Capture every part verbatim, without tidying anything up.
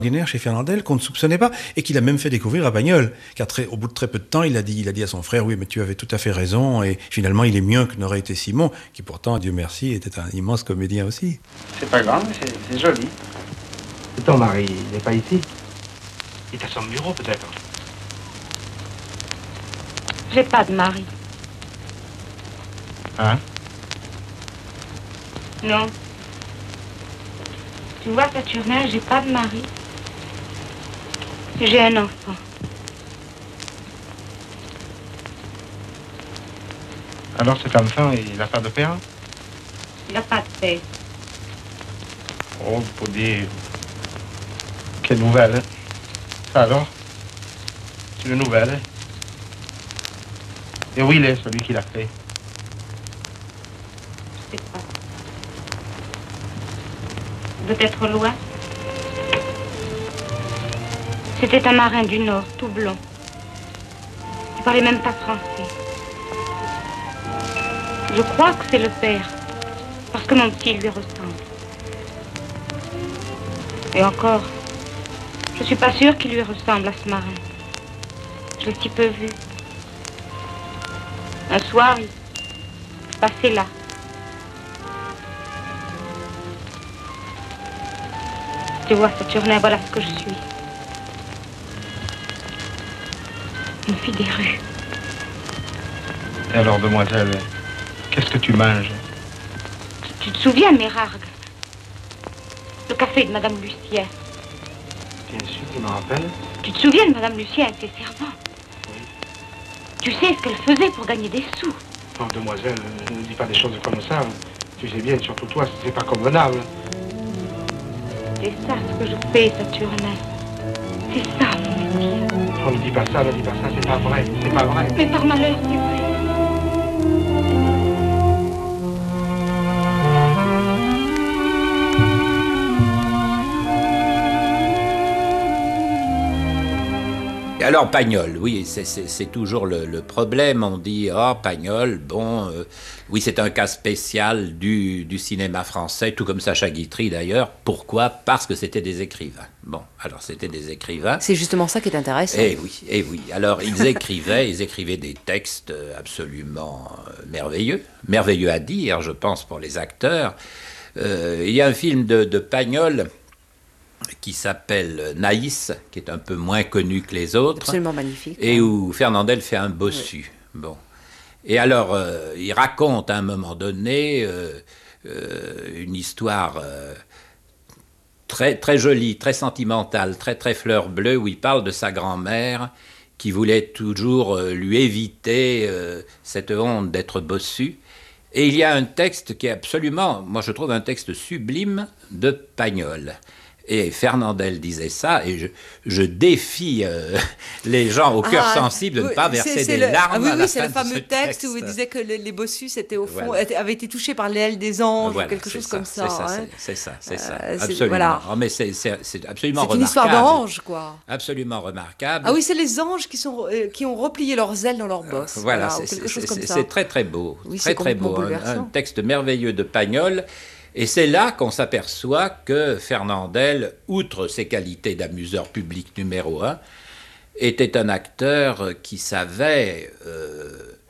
Chez Fernandel qu'on ne soupçonnait pas et qu'il a même fait découvrir à Pagnol, car très, au bout de très peu de temps il a dit, il a dit à son frère oui mais tu avais tout à fait raison et finalement il est mieux que n'aurait été Simon qui pourtant Dieu merci était un immense comédien aussi. C'est pas grave, c'est, c'est joli. Et ton mari, il n'est pas ici? Il est à son bureau peut-être. J'ai pas de mari. Hein? Non. Tu vois Saturnin, j'ai pas de mari. J'ai un enfant. Alors cet enfant, il n'a pas de père? Il n'a pas de père. Oh, pour dire... Quelle nouvelle, hein? Ça alors? C'est une nouvelle, hein? Et où il est, celui qui l'a fait? Je sais pas. Il doit être loin. C'était un marin du Nord, tout blond. Il parlait même pas français. Je crois que c'est le père, parce que mon petit lui ressemble. Et encore, je suis pas sûre qu'il lui ressemble à ce marin. Je l'ai si peu vu. Un soir, il passait là. Tu vois, Saturnin, voilà ce que je suis. Une fille des rues. Et alors, demoiselle, qu'est-ce que tu manges? Tu, tu te souviens, Mérargue? Le café de Madame Lucien. Bien sûr, tu me rappelles. Tu te souviens de Madame Lucien et ses servants? Oui. Tu sais ce qu'elle faisait pour gagner des sous? Oh, demoiselle, ne dis pas des choses comme ça. Tu sais bien, surtout toi, c'est pas convenable. C'est ça ce que je fais, Saturnin. C'est ça, mon métier. Oh, ne dis pas ça, ne dis pas ça, c'est pas vrai, c'est pas vrai. Mais par malheur, c'est vrai. Alors Pagnol, oui, c'est, c'est, c'est toujours le, le problème. On dit, oh Pagnol, bon, euh, oui, c'est un cas spécial du, du cinéma français, tout comme Sacha Guitry d'ailleurs. Pourquoi? Parce que c'était des écrivains. Bon, alors c'était des écrivains. C'est justement ça qui est intéressant. Eh oui, eh oui. Alors ils écrivaient, ils écrivaient des textes absolument merveilleux, merveilleux à dire, je pense, pour les acteurs. Euh, il y a un film de, de Pagnol qui s'appelle Naïs, qui est un peu moins connu que les autres. Absolument magnifique. Et où Fernandel fait un bossu. Oui. Bon. Et alors, euh, il raconte à un moment donné euh, euh, une histoire euh, très, très jolie, très sentimentale, très, très fleur bleue, où il parle de sa grand-mère qui voulait toujours euh, lui éviter euh, cette honte d'être bossu. Et il y a un texte qui est absolument, moi je trouve un texte sublime de Pagnol. Et Fernandel disait ça, et je, je défie euh, les gens au cœur ah, sensible de oui, ne pas verser c'est, c'est des le, larmes ah, oui, à la oui, c'est fin le fameux de ce texte. texte où il disait que les, les bossus étaient au fond, voilà. avaient été touchés par l'aile des anges, voilà, ou quelque chose ça, comme ça. C'est ça, hein. c'est, c'est ça, c'est ça, euh, absolument. C'est, voilà. Oh, mais c'est, c'est, c'est absolument c'est remarquable. C'est une histoire d'ange, quoi. Absolument remarquable. Ah oui, c'est les anges qui, sont, euh, qui ont replié leurs ailes dans leur bosse. Euh, voilà, voilà c'est, quelque chose c'est, comme c'est, ça. c'est très très beau, oui, très très beau. Un, un texte merveilleux de Pagnol. Et c'est là qu'on s'aperçoit que Fernandel, outre ses qualités d'amuseur public numéro un, était un acteur qui savait, euh,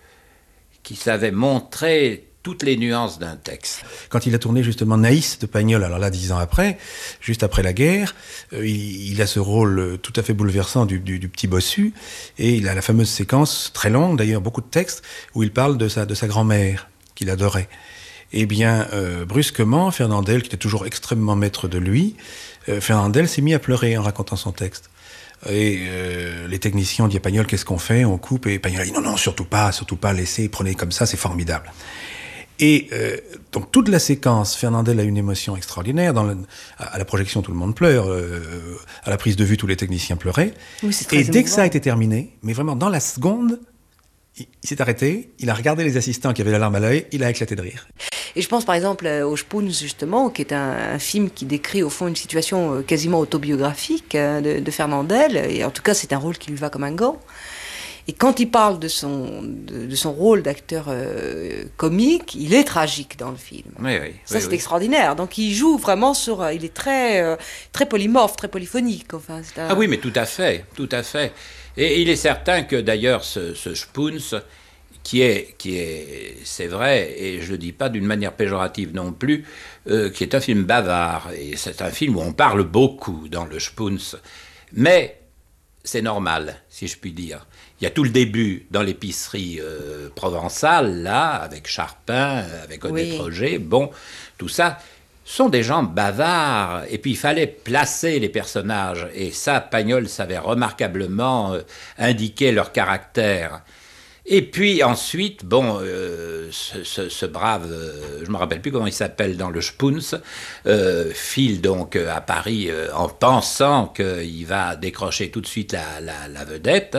qui savait montrer toutes les nuances d'un texte. Quand il a tourné justement Naïs de Pagnol, alors là, dix ans après, juste après la guerre, euh, il, il a ce rôle tout à fait bouleversant du, du, du petit bossu, et il a la fameuse séquence, très longue d'ailleurs, beaucoup de textes, où il parle de sa, de sa grand-mère, qu'il adorait. Eh bien, euh, brusquement, Fernandel, qui était toujours extrêmement maître de lui, euh, Fernandel s'est mis à pleurer en racontant son texte. Et euh, les techniciens ont dit à Pagnol, qu'est-ce qu'on fait? On coupe? Et Pagnol a dit, non, non, surtout pas, surtout pas, laissez, prenez comme ça, c'est formidable. Et euh, donc toute la séquence, Fernandel a une émotion extraordinaire. Dans le, à la projection, tout le monde pleure. Euh, à la prise de vue, tous les techniciens pleuraient. Oui, c'est très et émouvant. Dès que ça a été terminé, mais vraiment dans la seconde, il, il s'est arrêté, il a regardé les assistants qui avaient la larme à l'œil, il a éclaté de rire. Et je pense par exemple au Spoons, justement, qui est un, un film qui décrit au fond une situation quasiment autobiographique de, de Fernandel. Et en tout cas, c'est un rôle qui lui va comme un gant. Et quand il parle de son, de, de son rôle d'acteur euh, comique, il est tragique dans le film. Oui, oui. Ça, oui, c'est oui. extraordinaire. Donc, il joue vraiment sur... Il est très, euh, très polymorphe, très polyphonique. Enfin, c'est un... Ah oui, mais tout à fait, tout à fait. Et il est certain que d'ailleurs, ce, ce Spoons, qui est, qui est, c'est vrai, et je ne le dis pas d'une manière péjorative non plus, euh, qui est un film bavard. Et c'est un film où on parle beaucoup dans le Spoons. Mais c'est normal, si je puis dire. Il y a tout le début dans l'épicerie euh, provençale, là, avec Charpin, avec Odette Oui. Roger, bon, tout ça, sont des gens bavards. Et puis il fallait placer les personnages. Et ça, Pagnol savait remarquablement euh, indiquer leur caractère. Et puis ensuite, bon, euh, ce, ce, ce brave, euh, je ne me rappelle plus comment il s'appelle dans le Spoons, euh, file donc euh, à Paris euh, en pensant qu'il va décrocher tout de suite la, la, la vedette.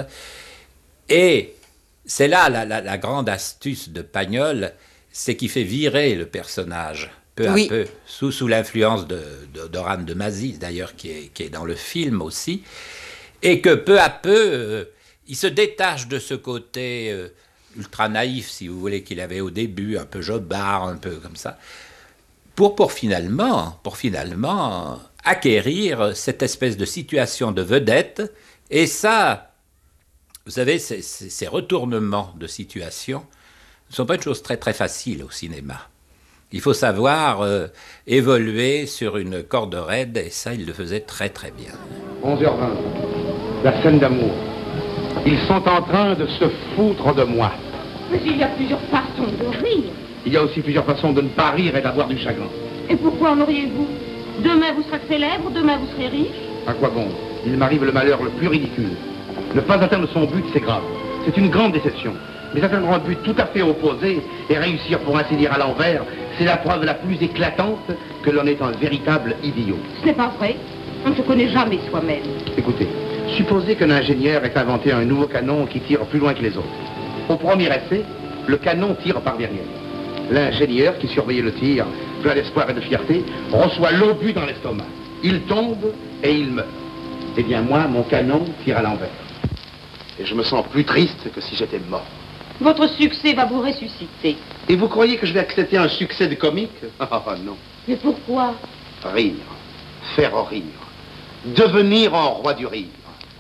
Et c'est là la, la, la grande astuce de Pagnol, c'est qu'il fait virer le personnage peu à Oui. peu, sous, sous l'influence de, de, d'Oran de Mazy, d'ailleurs, qui est, qui est dans le film aussi, et que peu à peu... Euh, il se détache de ce côté euh, ultra naïf, si vous voulez, qu'il avait au début, un peu jobard, un peu comme ça, pour, pour, finalement, pour finalement acquérir cette espèce de situation de vedette. Et ça, vous savez, ces, ces, ces retournements de situation ne sont pas une chose très très facile au cinéma. Il faut savoir euh, évoluer sur une corde raide, et ça, il le faisait très très bien. onze heures vingt, la scène d'amour. Ils sont en train de se foutre de moi. Mais il y a plusieurs façons de rire. Il y a aussi plusieurs façons de ne pas rire et d'avoir du chagrin. Et pourquoi en auriez-vous? Demain vous serez célèbre, demain vous serez riche. À quoi bon? Il m'arrive le malheur le plus ridicule. Ne pas atteindre son but, c'est grave. C'est une grande déception. Mais atteindre un but tout à fait opposé et réussir pour ainsi dire à l'envers, c'est la preuve la plus éclatante que l'on est un véritable idiot. Ce n'est pas vrai. On ne se connaît jamais soi-même. Écoutez, supposez qu'un ingénieur ait inventé un nouveau canon qui tire plus loin que les autres. Au premier essai, le canon tire par derrière. L'ingénieur qui surveillait le tir, plein d'espoir et de fierté, reçoit l'obus dans l'estomac. Il tombe et il meurt. Eh bien moi, mon canon tire à l'envers. Et je me sens plus triste que si j'étais mort. Votre succès va vous ressusciter. Et vous croyez que je vais accepter un succès de comique? Oh non. Mais pourquoi? Rire. Faire rire. Devenir un roi du rire.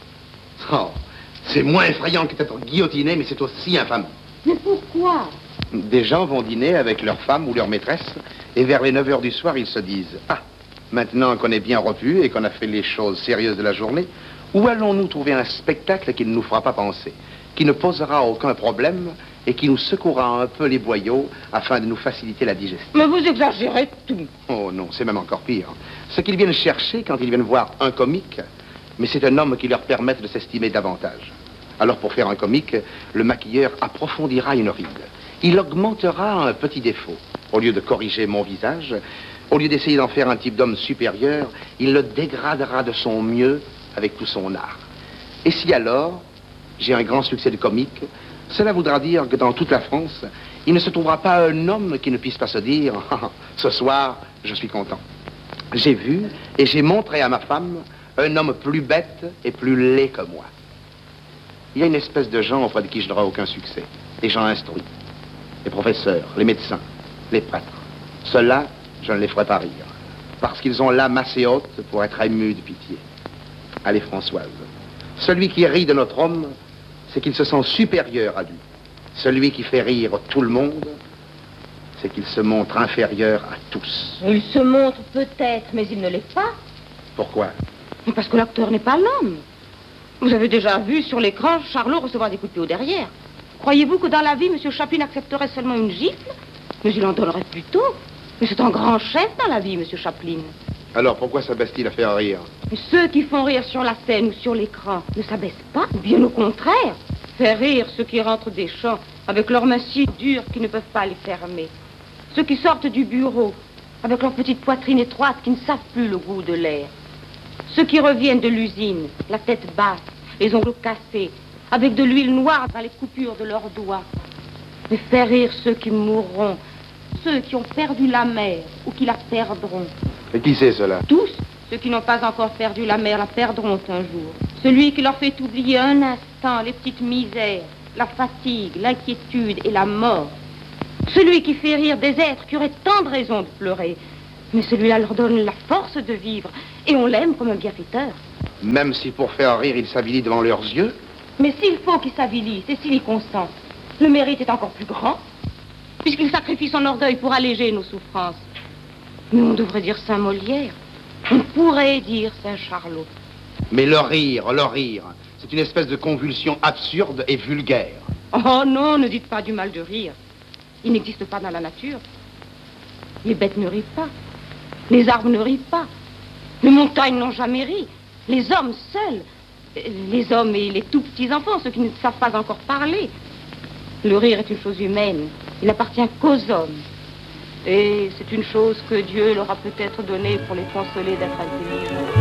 Oh, c'est moins effrayant que d'être guillotiné, mais c'est aussi infamant. Mais pourquoi? Des gens vont dîner avec leur femme ou leur maîtresse, et vers les neuf heures du soir, ils se disent « Ah, maintenant qu'on est bien repu et qu'on a fait les choses sérieuses de la journée, où allons-nous trouver un spectacle qui ne nous fera pas penser, qui ne posera aucun problème et qui nous secouera un peu les boyaux afin de nous faciliter la digestion. » Mais vous exagérez tout. Oh non, c'est même encore pire. Ce qu'ils viennent chercher quand ils viennent voir un comique, mais c'est un homme qui leur permette de s'estimer davantage. Alors pour faire un comique, le maquilleur approfondira une ride. Il augmentera un petit défaut. Au lieu de corriger mon visage, au lieu d'essayer d'en faire un type d'homme supérieur, il le dégradera de son mieux avec tout son art. Et si alors, j'ai un grand succès de comique, cela voudra dire que dans toute la France, il ne se trouvera pas un homme qui ne puisse pas se dire « Ce soir, je suis content. J'ai vu et j'ai montré à ma femme un homme plus bête et plus laid que moi. » Il y a une espèce de gens auprès de qui je n'aurai aucun succès. Des gens instruits. Les professeurs, les médecins, les prêtres. Ceux-là, je ne les ferai pas rire. Parce qu'ils ont l'âme assez haute pour être émus de pitié. Allez, Françoise. Celui qui rit de notre homme, c'est qu'il se sent supérieur à lui. Celui qui fait rire tout le monde, c'est qu'il se montre inférieur à tous. Il se montre peut-être, mais il ne l'est pas. Pourquoi? Parce que l'acteur n'est pas l'homme. Vous avez déjà vu sur l'écran Charlot recevoir des coups de pied au derrière. Croyez-vous que dans la vie, M. Chaplin accepterait seulement une gifle? Mais il en donnerait plutôt. Mais c'est un grand chef dans la vie, M. Chaplin. Alors pourquoi s'abaisse-t-il à faire rire? Mais ceux qui font rire sur la scène ou sur l'écran ne s'abaissent pas, bien au contraire. Faire rire ceux qui rentrent des champs avec leurs mains si dures qu'ils ne peuvent pas les fermer. Ceux qui sortent du bureau avec leur petite poitrine étroite qui ne savent plus le goût de l'air. Ceux qui reviennent de l'usine, la tête basse, les ongles cassés, avec de l'huile noire dans les coupures de leurs doigts. Mais faire rire ceux qui mourront, ceux qui ont perdu la mer ou qui la perdront. Et qui c'est cela? Tous ceux qui n'ont pas encore perdu la mer la perdront un jour. Celui qui leur fait oublier un instant les petites misères, la fatigue, l'inquiétude et la mort. Celui qui fait rire des êtres qui auraient tant de raisons de pleurer. Mais celui-là leur donne la force de vivre et on l'aime comme un bienfaiteur. Même si pour faire rire, il s'avilit devant leurs yeux. Mais s'il faut qu'il s'avilisse et s'il y consent, le mérite est encore plus grand, puisqu'il sacrifie son orgueil pour alléger nos souffrances. Mais on devrait dire Saint Molière. On pourrait dire Saint Charlot. Mais le rire, le rire, c'est une espèce de convulsion absurde et vulgaire. Oh non, ne dites pas du mal de rire. Il n'existe pas dans la nature. Les bêtes ne rient pas. Les arbres ne rient pas. Les montagnes n'ont jamais ri. Les hommes seuls. Les hommes et les tout petits enfants, ceux qui ne savent pas encore parler. Le rire est une chose humaine. Il n'appartient qu'aux hommes. Et c'est une chose que Dieu leur a peut-être donnée pour les consoler d'être intelligents.